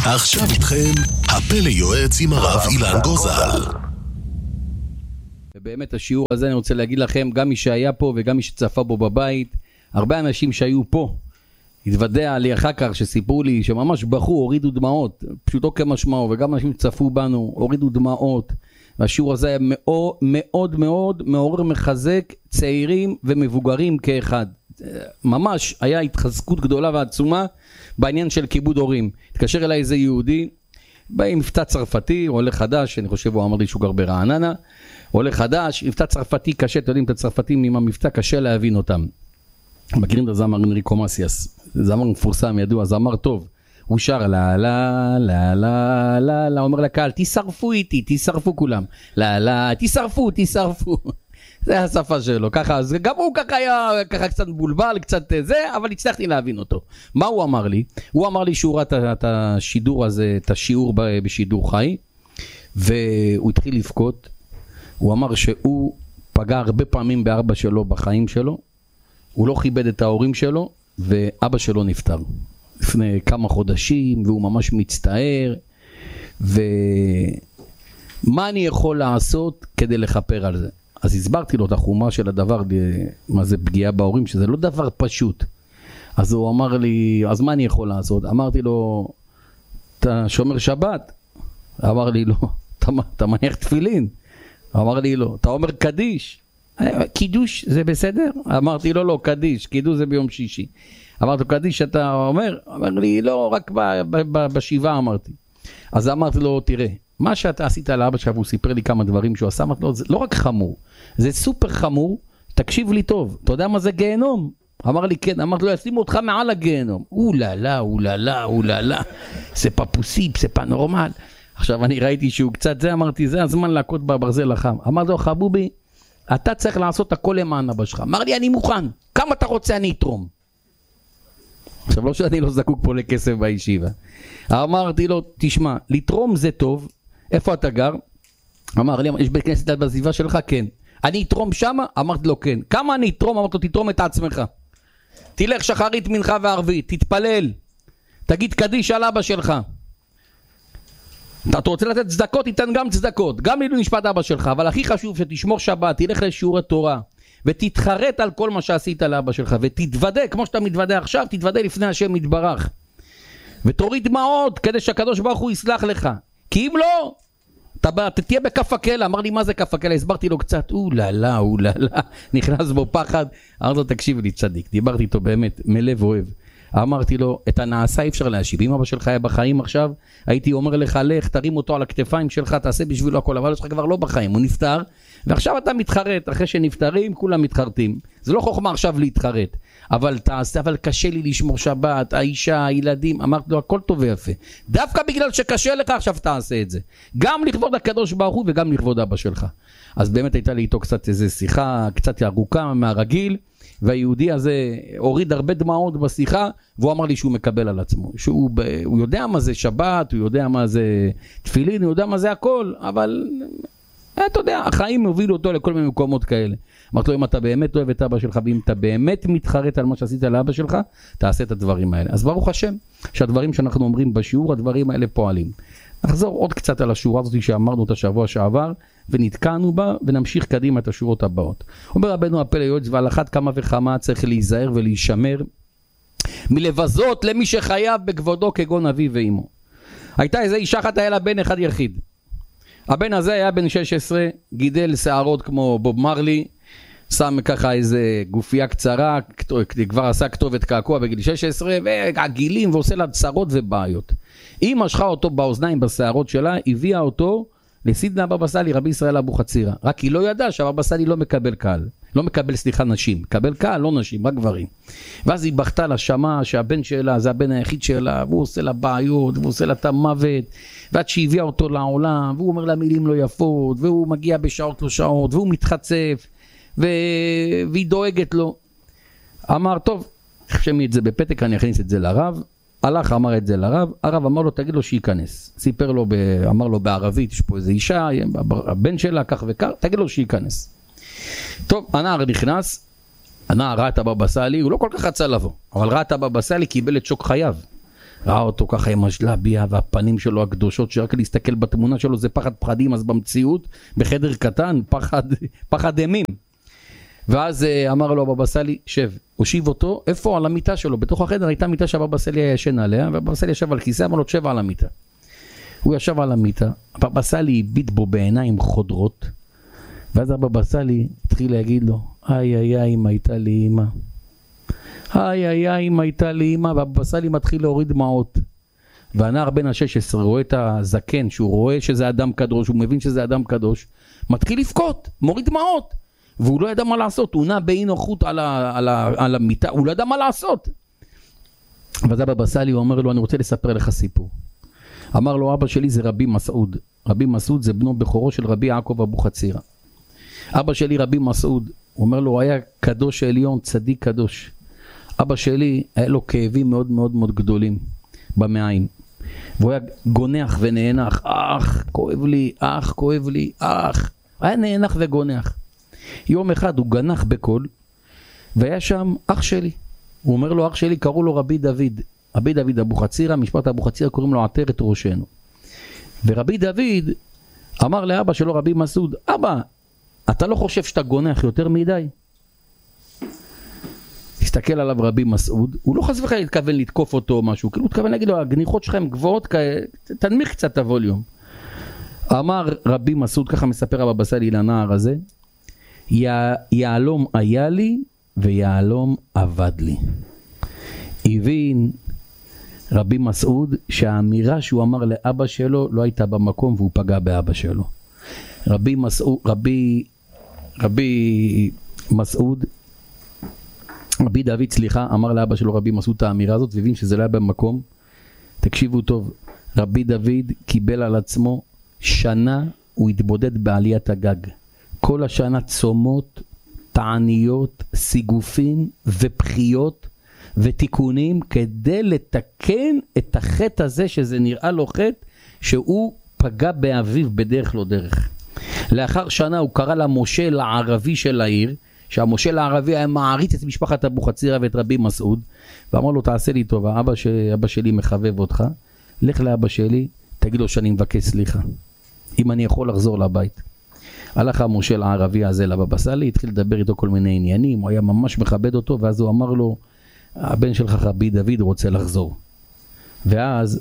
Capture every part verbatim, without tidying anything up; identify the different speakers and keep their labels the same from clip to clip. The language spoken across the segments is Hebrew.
Speaker 1: עכשיו איתכם הפלא יועץ עם הרב אילן גוזל.
Speaker 2: ובאמת השיעור הזה אני רוצה להגיד לכם, גם מי שהיה פה וגם מי שצפה בו בבית, הרבה אנשים שהיו פה, התוודע לי אחר כך שסיפרו לי שממש בכו, הורידו דמעות, פשוטו כמשמעו, וגם אנשים שצפו בנו, הורידו דמעות, והשיעור הזה היה מאוד מאוד מאוד מעורר, מחזק צעירים ומבוגרים כאחד. ממש היה התחזקות גדולה ועצומה בעניין של כיבוד הורים. התקשר אליי איזה יהודי, בא עם מבטא צרפתי, עולה חדש, אני חושב הוא אמר לי שהוא גר ברעננה, עולה חדש, מבטא צרפתי קשה, אתם יודעים את הצרפתים עם המבטא קשה להבין אותם. מכירים את הזמר אנריקו מסיאס, זמר מפורסם ידוע, זמר טוב, הוא שר לה לה לה לה לה לה, אומר לקהל תשרפו איתי, תשרפו כולם, לה לה תשרפו, תשרפו. זה השפה שלו, ככה, אז גם הוא ככה היה ככה קצת מבולבל, קצת זה, אבל הצלחתי להבין אותו. מה הוא אמר לי? הוא אמר לי שהוא ראה את השידור הזה, את השיעור בשידור חי, והוא התחיל לבכות. הוא אמר שהוא פגע הרבה פעמים באבא שלו בחיים שלו, הוא לא כיבד את ההורים שלו, ואבא שלו נפטר לפני כמה חודשים, והוא ממש מצטער, ומה אני יכול לעשות כדי לכפר על זה? אז הסברתי לו את החומה של הדבר, מה זה פגיעה בהורים, שזה לא דבר פשוט. אז הוא אמר לי, אז מה אני יכול לעשות? אמרתי לו, אתה שומר שבת? אמר לי, לא. אתה, אתה מניח תפילין? אמר לי, לא. אתה אומר קדיש? קידוש זה בסדר? אמרתי לו, לא, קדיש. קידוש זה ביום שישי. אמרתי לו, קדיש אתה אומר? אמר לי, לא, רק ב, ב, ב, בשבעה אמרתי. אז אמרתי לו, תראה, מה שאתה עשית לאבא שלך, והוא סיפר לי כמה דברים שהוא עשה, אמרתי לו, זה לא רק חמור, זה סופר חמור, תקשיב לי טוב, אתה יודע מה זה גיהנום? אמר לי כן, אמרתי לו, ישימו אותך מעל הגיהנום, אוללה, אוללה, אוללה, זה פפוסי, זה פנורמל. עכשיו אני ראיתי שהוא קצת זה, אמרתי, זה הזמן להכות בברזל החם. אמרתי לו, חבובי, אתה צריך לעשות הכל למען אבא שלך. אמר לי, אני מוכן, כמה אתה רוצה אני אתרום. עכשיו לא שאני לא זקוק פה לכסף בישיבה. אמרתי לו, תשמע, לתרום זה טוב, איפה אתה גר? אמר לי, יש בית כנסת בסביבה שלך? כן. אני אתרום שמה? אמרתי לו כן. כמה אני אתרום? אמרתי לו, תתרום את עצמך. תלך שחרית מנחה וערבית, תתפלל, תגיד קדיש על אבא שלך. אתה רוצה לתת צדקות? תיתן גם צדקות, גם לעילוי נשמת אבא שלך, אבל הכי חשוב שתשמור שבת, תלך לשיעורי תורה, ותתחרט על כל מה שעשית לאבא שלך, ותתוודה, כמו שאתה מתוודה עכשיו, תתוודה לפני השם יתברך, ותוריד דמעות כדי שהקדוש ברוך הוא יסלח לך. כי אם לא, אתה תהיה בכף הכלא. אמר לי, מה זה כף הכלא? הסברתי לו קצת, אוללה, אוללה, נכנס בו פחד. אמרתי לו, תקשיב לי צדיק, דיברתי איתו באמת, מלב אוהב. אמרתי לו, את הנעשה אי אפשר להשיב. אם אבא שלך היה בחיים עכשיו, הייתי אומר לך, לך, תרים אותו על הכתפיים שלך, תעשה בשבילו הכל, אבל שלך כבר לא בחיים, הוא נפטר, ועכשיו אתה מתחרט, אחרי שנפטרים, כולם מתחרטים. זה לא חוכמה עכשיו להתחרט, אבל תעשה, אבל קשה לי לשמור שבת, האישה, הילדים. אמרתי לו, הכל טוב ויפה. דווקא בגלל שקשה לך, עכשיו תעשה את זה. גם לכבוד הקדוש ברוך הוא, וגם לכבוד אבא שלך. אז באמת הייתה לי איתו קצת איזו שיחה, קצת ארוכה מהרגיל, והיהודי הזה הוריד הרבה דמעות בשיחה, והוא אמר לי שהוא מקבל על עצמו, שהוא הוא יודע מה זה שבת, הוא יודע מה זה תפילין, הוא יודע מה זה הכל, אבל אתה יודע, החיים הובילו אותו לכל מיני מקומות כאלה. אמרתי לו, אם אתה באמת אוהב את אבא שלך, ואם אתה באמת מתחרט על מה שעשית לאבא שלך, תעשה את הדברים האלה. אז ברוך השם, שהדברים שאנחנו אומרים בשיעור, הדברים האלה פועלים. נחזור עוד קצת על השורה הזאת שאמרנו את השבוע שעבר, ונתקענו בה, ונמשיך קדימה את השורות הבאות. אומר רבנו הפלא יועץ, ועל אחת כמה וכמה צריך להיזהר ולהישמר מלבזות למי שחייב בכבודו כגון אביו ואמו. הייתה איזה אישה אחת, היה לה בן אחד יחיד. הבן הזה היה בן שש עשרה, גידל שערות כמו בוב מרלי, שם ככה איזה גופייה קצרה, כבר עשה כתובת קעקוע בגיל שש עשרה, והגילים, ועושה לה צרות ובעיות. היא משכה אותו באוזניים בשערות שלה, הביאה אותו לסידנא הבבא סאלי, רבי ישראל אבוחצירא. רק היא לא ידעה שהבבא סאלי לא מקבל קהל, לא מקבל סליחה נשים, מקבל קהל לא נשים, רק גברים. ואז היא בכתה לה, שמעה שהבן שלה זה הבן היחיד שלה, והוא עושה לה בעיות, והוא עושה לה את המוות, ועד שהביאה אותו לעולם, והוא אומר לה מילים לא יפות, והוא מגיע בשעות לא שעות, והוא מתחצף, ו... והיא דואגת לו. אמר, טוב, חשמי את זה בפתק, אני אכניס את זה לרב. הלך, אמר את זה לרב, הרב אמר לו, תגיד לו שייכנס. סיפר לו, ב... אמר לו בערבית, יש פה איזו אישה, הבן שלה, כך וכך, תגיד לו שייכנס. טוב, הנער נכנס, הנער ראה את הבבא סאלי, הוא לא כל כך רצה לבוא, אבל ראה את הבבא סאלי, קיבל את שוק חייו. ראה אותו ככה עם השלביה והפנים שלו הקדושות, שרק להסתכל בתמונה שלו זה פחד פחדים, אז במציאות, בחדר קטן, פחד, פחד אימים. ואז אמר לו הבבא סאלי, שב, הושיב אותו, איפה? על המיטה שלו, בתוך החדר הייתה מיטה שהבבא סאלי היה ישן עליה, והבבא סאלי ישב על כיסא, אמר לו, שב על המיטה. הוא ישב על המיטה, הבבא סאלי הביט בו בעיניים חודרות, ואז הבבא סאלי התחיל להגיד לו, איי איי איי אם הייתה לי אמא, איי איי איי אם הייתה לי אמא, והבבא סאלי מתחיל להוריד דמעות. והנער בן ה-שש עשרה רואה את הזקן, שהוא רואה שזה אדם קדוש, הוא מבין שזה אדם קדוש, מתחיל לבכות, מוריד דמעות, והוא לא ידע מה לעשות, הוא נע באי נוחות על, ה, על, ה, על המיטה, הוא לא ידע מה לעשות. ואז הבבא סאלי הוא אומר לו, אני רוצה לספר לך סיפור. אמר לו, אבא שלי זה רבי מסעוד, רבי מסעוד זה בנו בכורו של רבי יעקב אבוחצירא. אבא שלי רבי מסעוד, הוא אומר לו, הוא היה קדוש עליון, צדיק קדוש. אבא שלי היה לו כאבים מאוד מאוד מאוד גדולים במעיים, והוא היה גונח ונאנח, אח כואב לי, אח כואב לי, אח, היה נאנח וגונח. יום אחד הוא גנח בקול, והיה שם אח שלי, הוא אומר לו, אח שלי קראו לו רבי דוד, רבי דוד אבוחצירא, משפט אבוחצירא קוראים לו עטרת ראשנו. ורבי דוד אמר לאבא שלו רבי מסעוד, אבא, אתה לא חושב שאתה גונח יותר מדי? הסתכל עליו רבי מסעוד, הוא לא חס וחלילה התכוון לתקוף אותו או משהו, כאילו הוא התכוון להגיד לו, הגניחות שלכם גבוהות, תנמיך קצת את הווליום. אמר רבי מסעוד, ככה מספר הבבא סאלי לנער הזה, יעלום היה לי ויעלום עבד לי. הבין רבי מסעוד שהאמירה שהוא אמר לאבא שלו לא הייתה במקום והוא פגע באבא שלו. רבי מסעוד, רבי, רבי מסעוד, רבי דוד, סליחה, אמר לאבא שלו רבי מסעוד את האמירה הזאת, והבין שזה לא היה במקום. תקשיבו טוב, רבי דוד קיבל על עצמו שנה, הוא התבודד בעליית הגג. כל השנה צומות, תעניות, סיגופים ובחיות ותיקונים, כדי לתקן את החטא הזה, שזה נראה לו חטא, שהוא פגע באביו בדרך לא דרך. לאחר שנה הוא קרא למושל הערבי של העיר, שהמושל הערבי היה מעריץ את משפחת אבוחצירא ואת רבי מסעוד, ואמר לו, תעשה לי טובה, אבא, ש... אבא שלי מחבב אותך, לך לאבא שלי, תגיד לו שאני מבקש סליחה, אם אני יכול לחזור לבית. הלך המושל הערבי הזה לבבא סאלי, התחיל לדבר איתו כל מיני עניינים, הוא היה ממש מכבד אותו, ואז הוא אמר לו, הבן שלך רבי דוד רוצה לחזור. ואז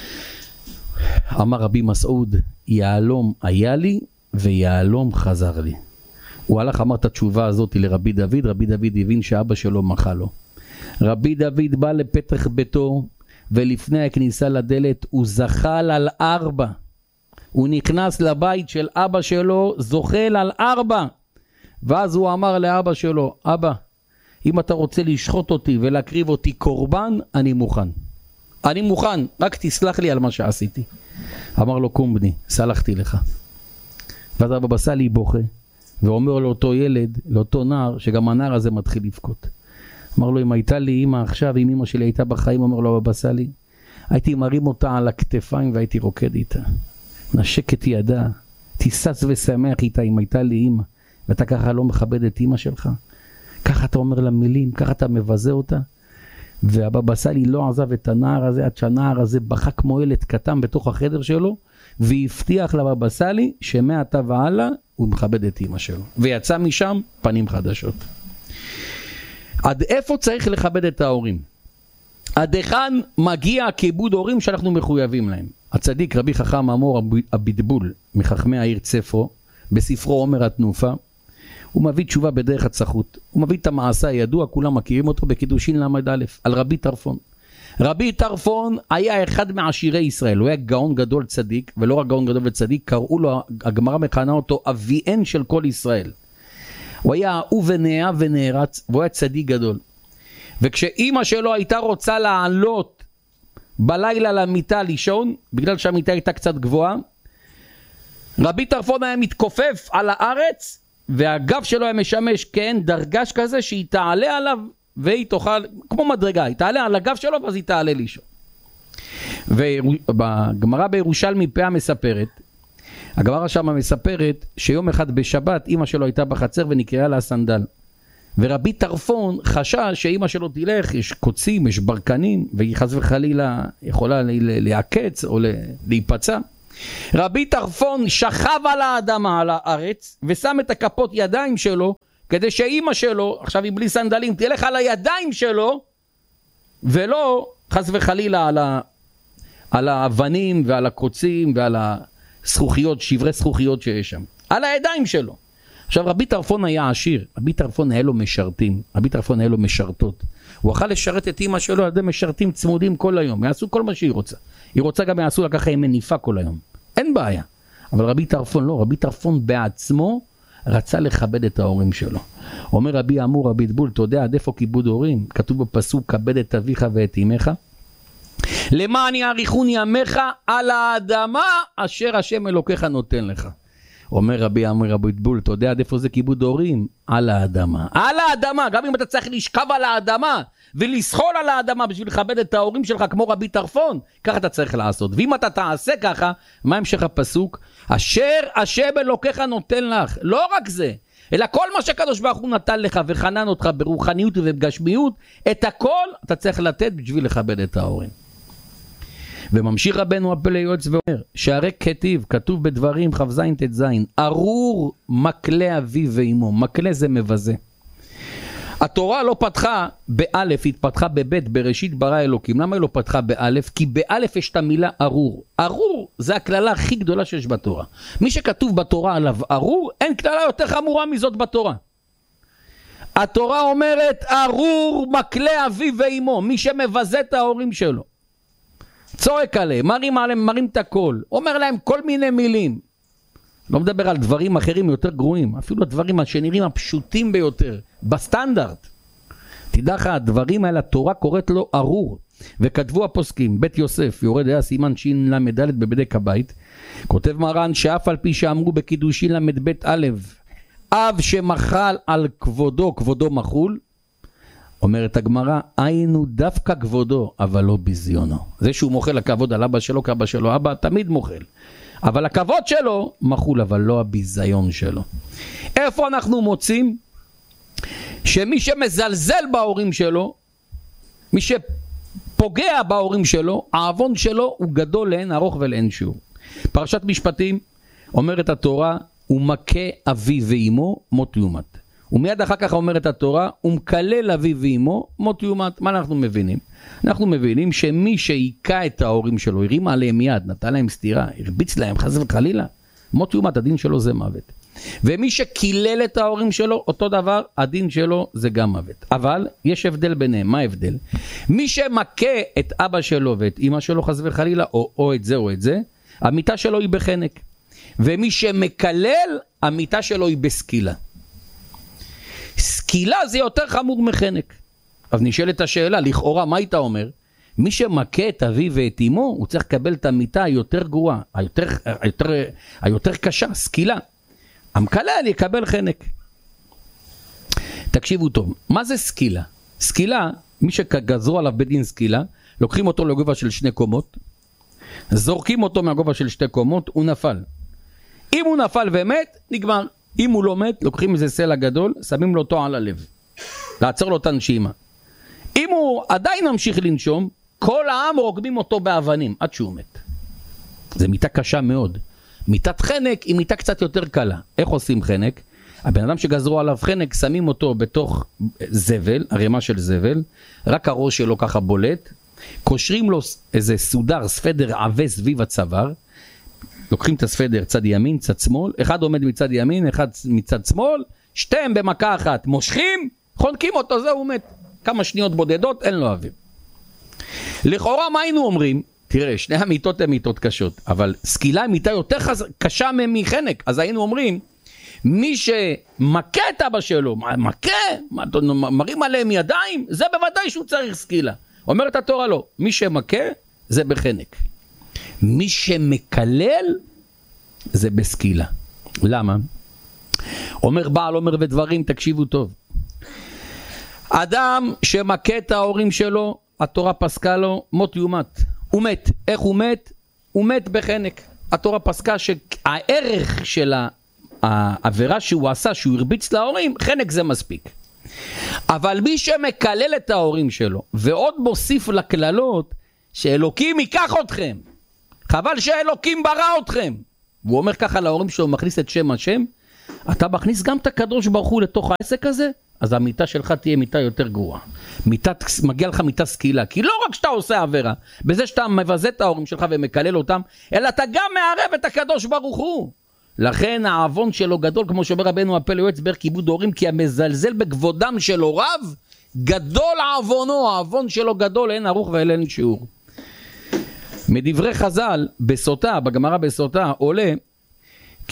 Speaker 2: אמר רבי מסעוד, יעלום היה לי ויעלום חזר לי. הוא הלך אמר את התשובה הזאת לרבי דוד, רבי דוד הבין שאבא שלו מחה לו. רבי דוד בא לפתח ביתו, ולפני הכניסה לדלת הוא זחל על ארבע. הוא נכנס לבית של אבא שלו, זוחל על ארבע. ואז הוא אמר לאבא שלו, אבא, אם אתה רוצה לשחוט אותי ולהקריב אותי קורבן, אני מוכן. אני מוכן, רק תסלח לי על מה שעשיתי. אמר לו, קום בני, סלחתי לך. ואז הבבא סאלי בוכה, ואומר לאותו ילד, לאותו נער, שגם הנער הזה מתחיל לבכות. אמר לו, אם הייתה לי אמא עכשיו, אם אמא שלי הייתה בחיים, אומר לו הבבא סאלי, הייתי מרים אותה על הכתפיים והייתי רוקד איתה. נשק את ידה, תיסס ושמח איתה אם הייתה לי אמא, ואתה ככה לא מכבד את אמא שלך. ככה אתה אומר לה מילים, ככה אתה מבזה אותה. והבבא סאלי לא עזב את הנער הזה, עד שהנער הזה בכה כמו ילד קטן בתוך החדר שלו, והבטיח לבבא סאלי שמעתה והלאה הוא מכבד את אמא שלו. ויצא משם פנים חדשות. עד איפה צריך לכבד את ההורים? עד היכן מגיע כיבוד הורים שאנחנו מחויבים להם? הצדיק רבי חכם אמור אביטבול מחכמי העיר צפרו, בספרו עומר התנופה, הוא מביא תשובה בדרך הצחות. הוא מביא את המעשה הידוע, כולם מכירים אותו, בקידושין למד א', על רבי טרפון. רבי טרפון היה אחד מעשירי ישראל, הוא היה גאון גדול צדיק, ולא רק גאון גדול וצדיק, קראו לו, הגמרא מכנה אותו אביהן של כל ישראל. הוא היה אהוב ונאהב ונערץ, והוא היה צדיק גדול. וכשאימא שלו הייתה רוצה לעלות בלילה למיטה לישון, בגלל שהמיטה הייתה קצת גבוהה, רבי טרפון היה מתכופף על הארץ, והגב שלו היה משמש כן דרגש כזה שהיא תעלה עליו והיא תוכל, כמו מדרגה, היא תעלה על הגב שלו ואז היא תעלה לישון. ובגמרא בירושלמי פאה מספרת, הגמרא שם מספרת שיום אחד בשבת אמא שלו הייתה בחצר ונקראה לה סנדל, ורבי טרפון חשש שאמא שלו תלך, יש קוצים, יש ברקנים, והיא חס וחלילה יכולה להיעקץ או להיפצע. רבי טרפון שכב על האדמה, על הארץ, ושם את הכפות ידיים שלו, כדי שאמא שלו, עכשיו היא בלי סנדלים, תלך על הידיים שלו, ולא חס וחלילה על, ה, על האבנים ועל הקוצים ועל הזכוכיות, שברי זכוכיות שיש שם. על הידיים שלו. עכשיו רבי טרפון היה עשיר, רבי טרפון היה לו משרתים, רבי טרפון היה לו משרתות. הוא אכל לשרת את אמא שלו על ידי משרתים צמודים כל היום, יעשו כל מה שהיא רוצה. היא רוצה גם יעשו לה ככה עם מניפה כל היום. אין בעיה. אבל רבי טרפון לא, רבי טרפון בעצמו רצה לכבד את ההורים שלו. אומר רבי אמור רבי דבול, אתה יודע עד איפה כיבוד הורים? כתוב בפסוק, כבד את אביך ואת אמך. למען יאריכון ימיך על האדמה אשר השם אלוקיך נותן לך. אומר רבי אמור רבי דבול, אתה יודע עד איפה זה כיבוד הורים? על האדמה. על האדמה, גם אם אתה צריך לשכב על האדמה ולסחול על האדמה בשביל לכבד את ההורים שלך כמו רבי טרפון, ככה אתה צריך לעשות. ואם אתה תעשה ככה, מה המשך הפסוק? אשר השם אלוקיך נותן לך. לא רק זה, אלא כל מה שקדוש ברוך הוא נתן לך וחנן אותך ברוחניות ובגשמיות, את הכל אתה צריך לתת בשביל לכבד את ההורים. וממשיך רבנו הפלא יועץ ואומר, שהרי כתיב, כתוב בדברים כ"ז ט"ז, ארור מקלה אביו ואמו. מקלה זה מבזה. התורה לא פתחה באלף, היא פתחה בבית, בראשית ברא אלוקים. למה היא לא פתחה באלף? כי באלף יש את המילה ארור. ארור זה הכללה הכי גדולה שיש בתורה. מי שכתוב בתורה עליו ארור, אין כללה יותר חמורה מזאת בתורה. התורה אומרת ארור מקלה אביו ואמו, מי שמבזה את ההורים שלו. צועק עליהם, מרים עליהם, מרים את הכל, אומר להם כל מיני מילים. לא מדבר על דברים אחרים יותר גרועים, אפילו הדברים שנראים הפשוטים ביותר, בסטנדרט. תדע לך, הדברים האלה, התורה קוראת לו ארור, וכתבו הפוסקים, בית יוסף, יורד היה סימן שין למד א' בבדק הבית, כותב מרן שאף על פי שאמרו בקידושין למד בית א', אב שמחל על כבודו, כבודו מחול, אומרת הגמרא, היינו דווקא כבודו, אבל לא בזיונו. זה שהוא מוחל הכבוד על אבא שלו, כאבא שלו, אבא תמיד מוחל. אבל הכבוד שלו מחול, אבל לא הביזיון שלו. איפה אנחנו מוצאים? שמי שמזלזל בהורים שלו, מי שפוגע בהורים שלו, העוון שלו הוא גדול לאין ארוך ולאין שיעור. פרשת משפטים אומרת התורה, הוא מכה אביו ואמו מות יומת. ומיד אחר כך אומרת התורה, הוא מקלל אביו ואמו מות יומת. מה אנחנו מבינים? אנחנו מבינים שמי שהיכה את ההורים שלו, הרים עליהם יד, נתן להם סתירה, הרביץ להם חס וחלילה, מות יומת, הדין שלו זה מוות. ומי שקילל את ההורים שלו, אותו דבר, הדין שלו זה גם מוות. אבל יש הבדל ביניהם. מה ההבדל? מי שמכה את אבא שלו ואת אמא שלו חס וחלילה, או, או את זה או את זה, המיטה שלו היא בחנק. ומי שמקלל, המיטה שלו היא בסקילה. סקילה זה יותר חמור מחנק. אז נשאלת השאלה, לכאורה, מה היית אומר? מי שמכה את אביו ואת אמו, הוא צריך לקבל את המיטה היותר גרועה, היותר, היותר, היותר קשה, סקילה. המקלל יקבל חנק. תקשיבו טוב, מה זה סקילה? סקילה, מי שגזרו עליו בדין סקילה, לוקחים אותו לגובה של שני קומות, זורקים אותו מהגובה של שתי קומות, הוא נפל. אם הוא נפל ומת, נגמר. אם הוא לא מת, לוקחים איזה סלע גדול, שמים לו אותו על הלב. לעצור לו את הנשימה. אם הוא עדיין ממשיך לנשום, כל העם רוקדים אותו באבנים, עד שהוא מת. זה מיטה קשה מאוד. מיטת חנק היא מיטה קצת יותר קלה. איך עושים חנק? הבן אדם שגזרו עליו חנק, שמים אותו בתוך זבל, ערימה של זבל, רק הראש שלו ככה בולט, קושרים לו איזה סודר, ספדר עבה סביב הצוואר, לוקחים את הספדר צד ימין, צד שמאל, אחד עומד מצד ימין, אחד מצד שמאל, שתיהם במכה אחת, מושכים, חונקים אותו, זהו מת. כמה שניות בודדות, אין לו אוויר. לכאורה מה היינו אומרים? תראה, שני המיטות הן מיטות קשות, אבל סקילה היא מיטה יותר חז... קשה מחנק, אז היינו אומרים, מי שמכה את אבא שלו, מכה, מרים עליהם ידיים, זה בוודאי שהוא צריך סקילה. אומרת התורה לא, מי שמכה זה בחנק. מי שמקלל זה בסקילה. למה? אומר בעל אומר ודברים, תקשיבו טוב. אדם שמכה את ההורים שלו, התורה פסקה לו מות יומת. הוא מת. איך הוא מת? הוא מת בחנק. התורה פסקה שהערך של העבירה שהוא עשה, שהוא הרביץ להורים, חנק זה מספיק. אבל מי שמקלל את ההורים שלו, ועוד מוסיף לכללות, שאלוקים ייקח אתכם, חבל שאלוקים ברא אתכם, והוא אומר ככה להורים שלו, מכניס את שם השם, אתה מכניס גם את הקדוש ברוך הוא לתוך העסק הזה, אז המיטה שלך תהיה מיטה יותר גרועה. מיטת, מגיע לך מיטה סקילה, כי לא רק שאתה עושה עבירה, בזה שאתה מבזה את ההורים שלך ומקלל אותם, אלא אתה גם מערב את הקדוש ברוך הוא. לכן העוון שלו גדול, כמו שאומר רבנו הפלא יועץ בר כיבוד הורים, כי המזלזל בכבודם של הוריו, גדול עוונו, העוון שלו גדול, אין ערוך ואין שיעור. מדברי חז"ל, בסוטה, בגמרא בסוטה, עולה